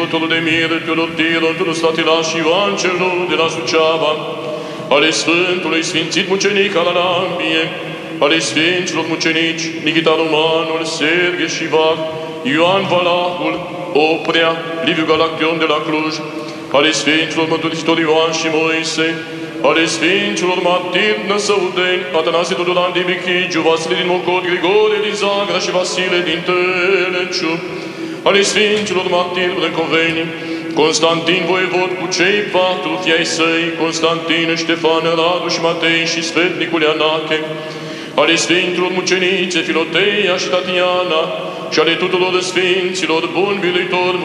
Teodor Demir, Teodor Tiron, Teodor Statilaș, Ioan Celul de la Suceava, ale Sfântului Sfințit Mucenic al Arambie, ale Sfinților Mucenici, Nichita Romanul, Serghe Șivac, Ioan Valahul, Oprea, Liviu Galaction de la Cluj, ale Sfinților Mărturisitori Ioan și Moise, ale Sfinților Martiri Năsăudeni, Atanasie Tudoran din Bichigiu, Vasile din Mocod, Grigore din Zagra și Vasile din Teleciu, ale Sfinților Martiri Brâncoveni, Constantin Voievod cu cei patru fiai săi, Constantin, Ștefan, Radu și Matei și Sfetnicul Ianache, ale Sfinților Mucenițe, Filoteia și Tatiana, și ale tuturor Sfinților buni biruitori,